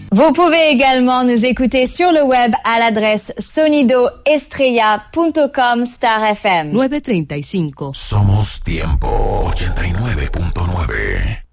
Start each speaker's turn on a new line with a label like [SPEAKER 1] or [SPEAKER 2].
[SPEAKER 1] Vous pouvez également nous écouter sur le web à l'adresse sonidoestrella.com/FM.
[SPEAKER 2] 9:35.
[SPEAKER 3] Somos Tiempo 89.9.